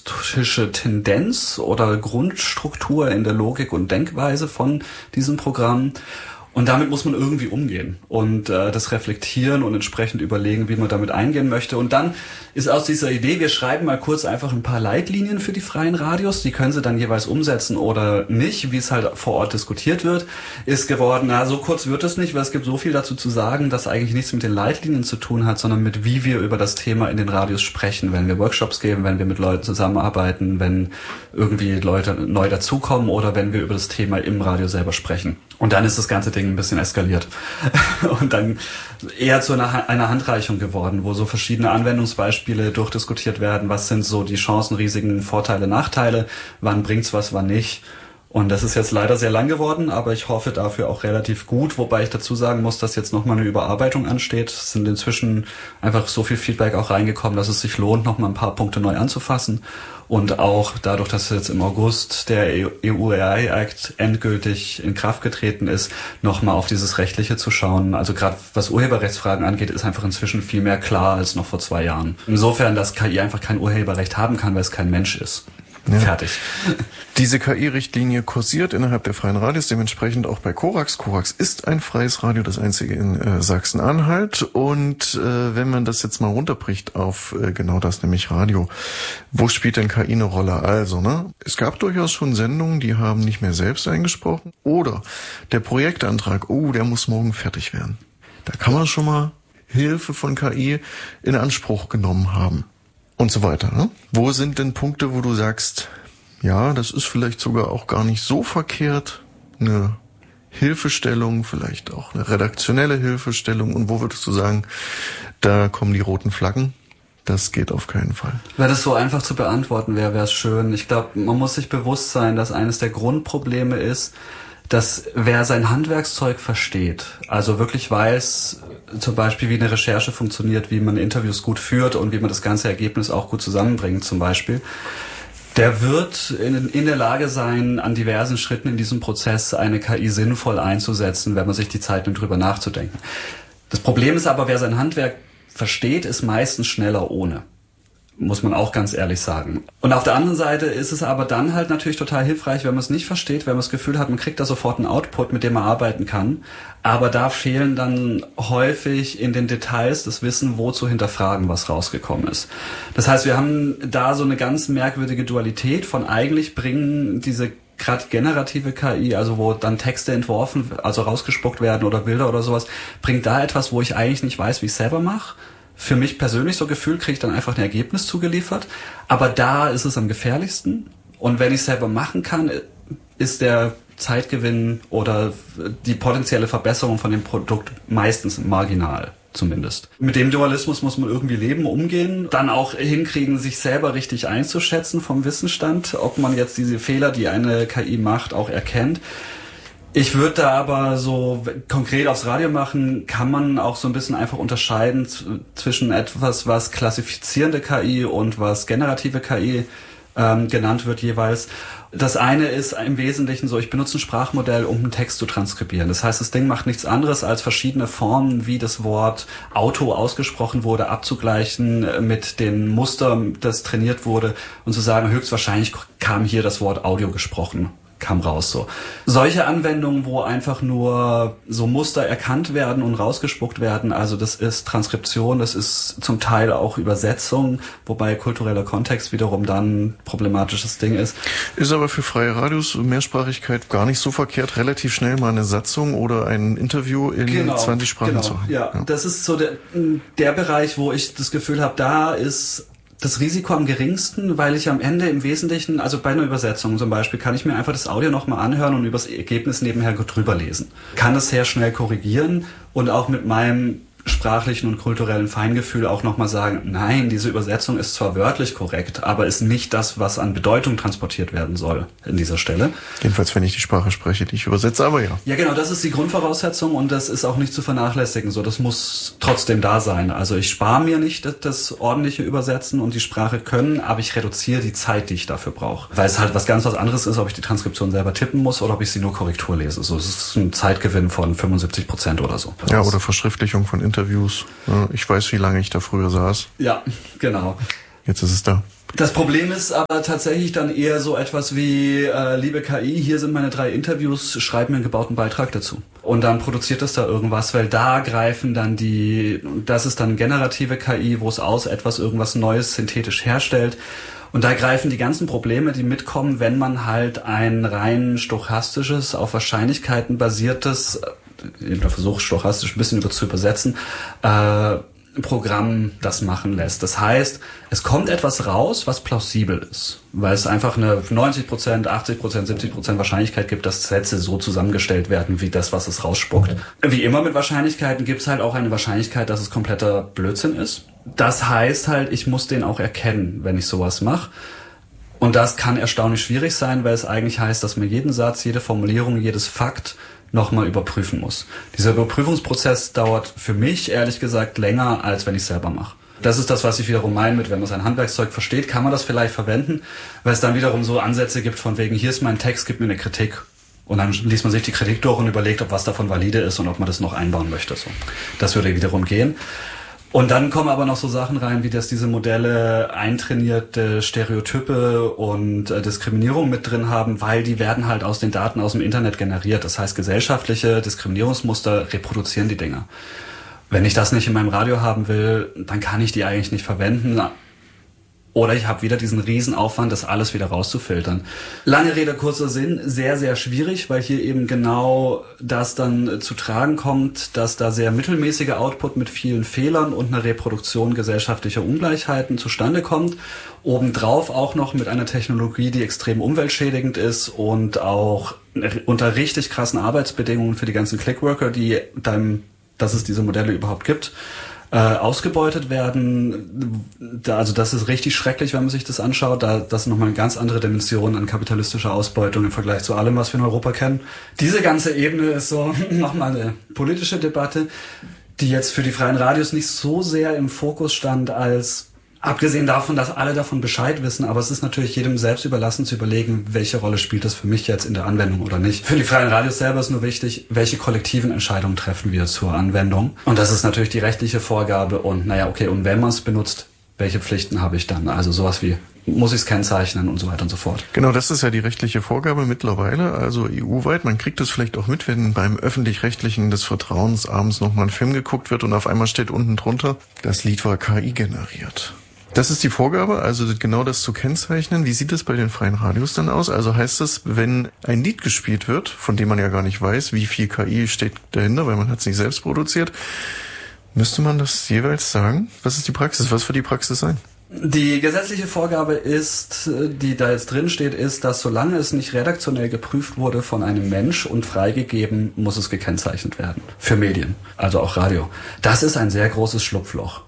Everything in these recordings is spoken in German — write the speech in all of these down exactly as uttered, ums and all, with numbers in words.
journalistische Tendenz oder Grundstruktur in der Logik und Denkweise von diesem Programm. Und damit muss man irgendwie umgehen und äh, das reflektieren und entsprechend überlegen, wie man damit eingehen möchte. Und dann ist aus dieser Idee, wir schreiben mal kurz einfach ein paar Leitlinien für die freien Radios, die können sie dann jeweils umsetzen oder nicht, wie es halt vor Ort diskutiert wird, ist geworden, na, so kurz wird es nicht, weil es gibt so viel dazu zu sagen, dass eigentlich nichts mit den Leitlinien zu tun hat, sondern mit wie wir über das Thema in den Radios sprechen, wenn wir Workshops geben, wenn wir mit Leuten zusammenarbeiten, wenn irgendwie Leute neu dazukommen oder wenn wir über das Thema im Radio selber sprechen. Und dann ist das ganze Ding ein bisschen eskaliert und dann eher zu einer, einer Handreichung geworden, wo so verschiedene Anwendungsbeispiele durchdiskutiert werden. Was sind so die Chancen, Risiken, Vorteile, Nachteile? Wann bringt's was, wann nicht? Und das ist jetzt leider sehr lang geworden, aber ich hoffe dafür auch relativ gut, wobei ich dazu sagen muss, dass jetzt nochmal eine Überarbeitung ansteht. Es sind inzwischen einfach so viel Feedback auch reingekommen, dass es sich lohnt, nochmal ein paar Punkte neu anzufassen. Und auch dadurch, dass jetzt im August der E U A I-Act endgültig in Kraft getreten ist, nochmal auf dieses Rechtliche zu schauen. Also gerade was Urheberrechtsfragen angeht, ist einfach inzwischen viel mehr klar als noch vor zwei Jahren. Insofern, dass K I einfach kein Urheberrecht haben kann, weil es kein Mensch ist. Ja. Fertig. Diese K I-Richtlinie kursiert innerhalb der freien Radios, dementsprechend auch bei Korax. Korax ist ein freies Radio, das einzige in äh, Sachsen-Anhalt. Und äh, wenn man das jetzt mal runterbricht auf äh, genau das, nämlich Radio, wo spielt denn K I eine Rolle? Also, ne, es gab durchaus schon Sendungen, die haben nicht mehr selbst eingesprochen. Oder der Projektantrag, oh, der muss morgen fertig werden. Da kann man schon mal Hilfe von K I in Anspruch genommen haben. Und so weiter. Ne? Wo sind denn Punkte, wo du sagst, ja, das ist vielleicht sogar auch gar nicht so verkehrt, eine Hilfestellung, vielleicht auch eine redaktionelle Hilfestellung, und wo würdest du sagen, da kommen die roten Flaggen? Das geht auf keinen Fall. Wenn das so einfach zu beantworten wäre, wäre es schön. Ich glaube, man muss sich bewusst sein, dass eines der Grundprobleme ist, dass wer sein Handwerkszeug versteht, also wirklich weiß, zum Beispiel wie eine Recherche funktioniert, wie man Interviews gut führt und wie man das ganze Ergebnis auch gut zusammenbringt zum Beispiel, der wird in, in der Lage sein, an diversen Schritten in diesem Prozess eine K I sinnvoll einzusetzen, wenn man sich die Zeit nimmt, drüber nachzudenken. Das Problem ist aber, wer sein Handwerk versteht, ist meistens schneller ohne. Muss man auch ganz ehrlich sagen. Und auf der anderen Seite ist es aber dann halt natürlich total hilfreich, wenn man es nicht versteht, wenn man das Gefühl hat, man kriegt da sofort einen Output, mit dem man arbeiten kann. Aber da fehlen dann häufig in den Details das Wissen, wo zu hinterfragen, was rausgekommen ist. Das heißt, wir haben da so eine ganz merkwürdige Dualität von eigentlich bringen diese gerade generative K I, also wo dann Texte entworfen, also rausgespuckt werden oder Bilder oder sowas, bringt da etwas, wo ich eigentlich nicht weiß, wie ich es selber mache. Für mich persönlich so gefühlt kriege ich dann einfach ein Ergebnis zugeliefert. Aber da ist es am gefährlichsten. Und wenn ich es selber machen kann, ist der Zeitgewinn oder die potenzielle Verbesserung von dem Produkt meistens marginal, zumindest. Mit dem Dualismus muss man irgendwie leben, umgehen. Dann auch hinkriegen, sich selber richtig einzuschätzen vom Wissensstand, ob man jetzt diese Fehler, die eine K I macht, auch erkennt. Ich würde da aber so konkret aufs Radio machen, kann man auch so ein bisschen einfach unterscheiden zwischen etwas, was klassifizierende K I und was generative K I ähm, genannt wird jeweils. Das eine ist im Wesentlichen so, ich benutze ein Sprachmodell, um einen Text zu transkribieren. Das heißt, das Ding macht nichts anderes, als verschiedene Formen, wie das Wort Auto ausgesprochen wurde, abzugleichen mit den Mustern, das trainiert wurde und zu sagen, höchstwahrscheinlich kam hier das Wort Audio gesprochen. Kam raus so. Solche Anwendungen, wo einfach nur so Muster erkannt werden und rausgespuckt werden, also das ist Transkription, das ist zum Teil auch Übersetzung, wobei kultureller Kontext wiederum dann ein problematisches Ding ist. Ist aber für freie Radios Mehrsprachigkeit gar nicht so verkehrt, relativ schnell mal eine Satzung oder ein Interview in genau, zwanzig Sprachen genau, zu haben. Ja, ja, das ist so der, der Bereich, wo ich das Gefühl habe, da ist das Risiko am geringsten, weil ich am Ende im Wesentlichen, also bei einer Übersetzung zum Beispiel, kann ich mir einfach das Audio nochmal anhören und über das Ergebnis nebenher drüber lesen. Kann das sehr schnell korrigieren und auch mit meinem sprachlichen und kulturellen Feingefühl auch nochmal sagen, nein, diese Übersetzung ist zwar wörtlich korrekt, aber ist nicht das, was an Bedeutung transportiert werden soll in dieser Stelle. Jedenfalls, wenn ich die Sprache spreche, die ich übersetze, aber ja. Ja, genau, das ist die Grundvoraussetzung und das ist auch nicht zu vernachlässigen. So, das muss trotzdem da sein. Also ich spare mir nicht das, das ordentliche Übersetzen und die Sprache können, aber ich reduziere die Zeit, die ich dafür brauche. Weil es halt was ganz was anderes ist, ob ich die Transkription selber tippen muss oder ob ich sie nur Korrektur lese. So, es ist ein Zeitgewinn von fünfundsiebzig Prozent oder so. Ja, oder Verschriftlichung von Interviews. Ich weiß, wie lange ich da früher saß. Ja, genau. Jetzt ist es da. Das Problem ist aber tatsächlich dann eher so etwas wie, äh, liebe K I, hier sind meine drei Interviews, schreib mir einen gebauten Beitrag dazu. Und dann produziert es da irgendwas, weil da greifen dann die, das ist dann generative K I, wo es aus etwas irgendwas Neues synthetisch herstellt. Und da greifen die ganzen Probleme, die mitkommen, wenn man halt ein rein stochastisches, auf Wahrscheinlichkeiten basiertes, ich versuche stochastisch ein bisschen über zu übersetzen, äh, Programm das machen lässt. Das heißt, es kommt etwas raus, was plausibel ist, weil es einfach eine neunzig Prozent, achtzig Prozent, siebzig Prozent Wahrscheinlichkeit gibt, dass Sätze so zusammengestellt werden, wie das, was es rausspuckt. Wie immer mit Wahrscheinlichkeiten gibt es halt auch eine Wahrscheinlichkeit, dass es kompletter Blödsinn ist. Das heißt halt, ich muss den auch erkennen, wenn ich sowas mache. Und das kann erstaunlich schwierig sein, weil es eigentlich heißt, dass man jeden Satz, jede Formulierung, jedes Fakt nochmal überprüfen muss. Dieser Überprüfungsprozess dauert für mich, ehrlich gesagt, länger, als wenn ich es selber mache. Das ist das, was ich wiederum meine mit, wenn man sein Handwerkszeug versteht, kann man das vielleicht verwenden, weil es dann wiederum so Ansätze gibt von wegen, hier ist mein Text, gib mir eine Kritik. Und dann liest man sich die Kritik durch und überlegt, ob was davon valide ist und ob man das noch einbauen möchte. So. Das würde wiederum gehen. Und dann kommen aber noch so Sachen rein, wie dass diese Modelle eintrainierte Stereotype und äh, Diskriminierung mit drin haben, weil die werden halt aus den Daten aus dem Internet generiert. Das heißt, gesellschaftliche Diskriminierungsmuster reproduzieren die Dinger. Wenn ich das nicht in meinem Radio haben will, dann kann ich die eigentlich nicht verwenden. Oder ich habe wieder diesen Riesenaufwand, das alles wieder rauszufiltern. Lange Rede, kurzer Sinn, sehr, sehr schwierig, weil hier eben genau das dann zu tragen kommt, dass da sehr mittelmäßiger Output mit vielen Fehlern und einer Reproduktion gesellschaftlicher Ungleichheiten zustande kommt. Obendrauf auch noch mit einer Technologie, die extrem umweltschädigend ist und auch unter richtig krassen Arbeitsbedingungen für die ganzen Clickworker, die dann, dass es diese Modelle überhaupt gibt, Äh, ausgebeutet werden. Da, also das ist richtig schrecklich, wenn man sich das anschaut. Da, das ist nochmal eine ganz andere Dimension an kapitalistischer Ausbeutung im Vergleich zu allem, was wir in Europa kennen. Diese ganze Ebene ist so nochmal eine politische Debatte, die jetzt für die freien Radios nicht so sehr im Fokus stand, als abgesehen davon, dass alle davon Bescheid wissen, aber es ist natürlich jedem selbst überlassen zu überlegen, welche Rolle spielt das für mich jetzt in der Anwendung oder nicht. Für die freien Radios selber ist nur wichtig, welche kollektiven Entscheidungen treffen wir zur Anwendung. Und das ist natürlich die rechtliche Vorgabe und naja, okay, und wenn man es benutzt, welche Pflichten habe ich dann? Also sowas wie, muss ich es kennzeichnen und so weiter und so fort. Genau, das ist ja die rechtliche Vorgabe mittlerweile, also E U-weit. Man kriegt das vielleicht auch mit, wenn beim Öffentlich-Rechtlichen des Vertrauens abends nochmal ein Film geguckt wird und auf einmal steht unten drunter, das Lied war K I generiert. Das ist die Vorgabe, also genau das zu kennzeichnen. Wie sieht es bei den freien Radios dann aus? Also heißt das, wenn ein Lied gespielt wird, von dem man ja gar nicht weiß, wie viel K I steht dahinter, weil man hat es nicht selbst produziert, müsste man das jeweils sagen? Was ist die Praxis? Was wird die Praxis sein? Die gesetzliche Vorgabe ist, die da jetzt drin steht, ist, dass solange es nicht redaktionell geprüft wurde von einem Mensch und freigegeben, muss es gekennzeichnet werden. Für Medien, also auch Radio. Das ist ein sehr großes Schlupfloch.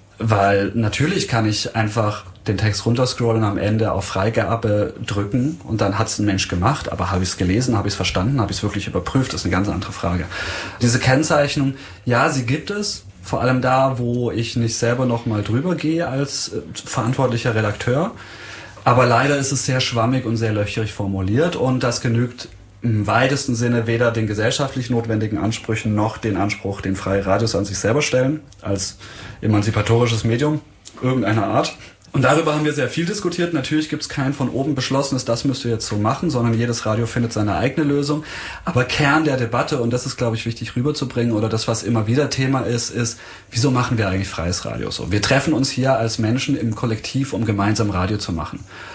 Weil natürlich kann ich einfach den Text runterscrollen, am Ende auf Freigabe drücken und dann hat es ein Mensch gemacht, aber habe ich es gelesen, habe ich es verstanden, habe ich es wirklich überprüft, das ist eine ganz andere Frage. Diese Kennzeichnung, ja, sie gibt es, vor allem da, wo ich nicht selber nochmal drüber gehe als äh, verantwortlicher Redakteur, aber leider ist es sehr schwammig und sehr löcherig formuliert und das genügt im weitesten Sinne weder den gesellschaftlich notwendigen Ansprüchen noch den Anspruch, den freie Radios an sich selber stellen, als emanzipatorisches Medium irgendeiner Art. Und darüber haben wir sehr viel diskutiert. Natürlich gibt es kein von oben beschlossenes, das müsst ihr jetzt so machen, sondern jedes Radio findet seine eigene Lösung. Aber Kern der Debatte, und das ist, glaube ich, wichtig rüberzubringen, oder das, was immer wieder Thema ist, ist, wieso machen wir eigentlich freies Radio so? Wir treffen uns hier als Menschen im Kollektiv, um gemeinsam Radio zu machen.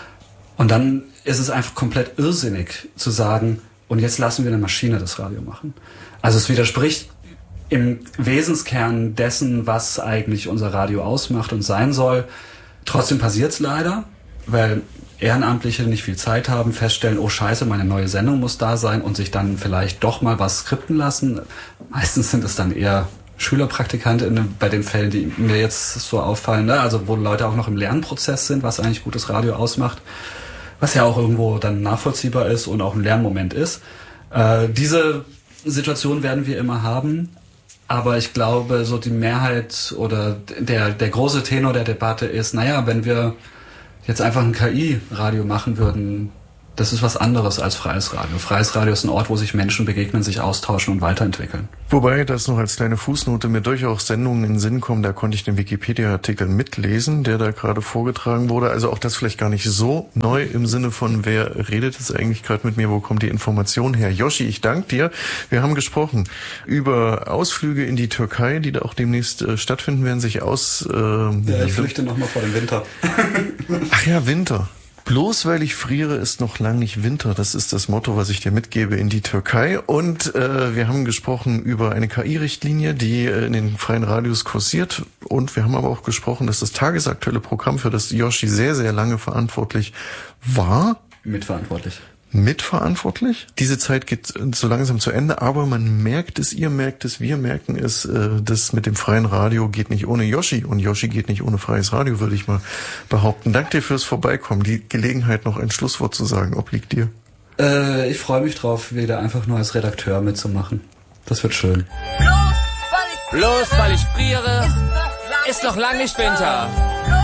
Und dann ist es einfach komplett irrsinnig zu sagen, und jetzt lassen wir eine Maschine das Radio machen. Also es widerspricht im Wesenskern dessen, was eigentlich unser Radio ausmacht und sein soll. Trotzdem passiert es leider, weil Ehrenamtliche nicht viel Zeit haben, feststellen, oh scheiße, meine neue Sendung muss da sein und sich dann vielleicht doch mal was skripten lassen. Meistens sind es dann eher Schülerpraktikanten bei den Fällen, die mir jetzt so auffallen, ne? Also wo Leute auch noch im Lernprozess sind, was eigentlich gutes Radio ausmacht. Was ja auch irgendwo dann nachvollziehbar ist und auch ein Lernmoment ist. Äh, diese Situation werden wir immer haben, aber ich glaube, so die Mehrheit oder der, der große Tenor der Debatte ist, naja, wenn wir jetzt einfach ein K I-Radio machen würden, Das ist was anderes als freies Radio. Freies Radio ist ein Ort, wo sich Menschen begegnen, sich austauschen und weiterentwickeln. Wobei, das noch als kleine Fußnote, mir durchaus Sendungen in den Sinn kommen, da konnte ich den Wikipedia-Artikel mitlesen, der da gerade vorgetragen wurde. Also auch das vielleicht gar nicht so neu im Sinne von, wer redet jetzt eigentlich gerade mit mir, wo kommt die Information her? Yoshi, ich danke dir. Wir haben gesprochen über Ausflüge in die Türkei, die da auch demnächst äh, stattfinden werden, sich aus... Äh, ja, ich flüchte nochmal vor dem Winter. Ach ja, Winter. Bloß weil ich friere, ist noch lang nicht Winter. Das ist das Motto, was ich dir mitgebe in die Türkei. Und äh, wir haben gesprochen über eine K I-Richtlinie, die äh, in den freien Radios kursiert. Und wir haben aber auch gesprochen, dass das tagesaktuelle Programm, für das Yoshi sehr, sehr lange verantwortlich war. Mitverantwortlich. Mitverantwortlich. Diese Zeit geht so langsam zu Ende, aber man merkt es, ihr merkt es, wir merken es, äh, das mit dem freien Radio geht nicht ohne Yoshi und Yoshi geht nicht ohne freies Radio, würde ich mal behaupten. Danke dir fürs Vorbeikommen. Die Gelegenheit, noch ein Schlusswort zu sagen, obliegt dir. Äh, ich freue mich drauf, wieder einfach nur als Redakteur mitzumachen. Das wird schön. Los, weil ich friere, ist noch lang nicht Winter.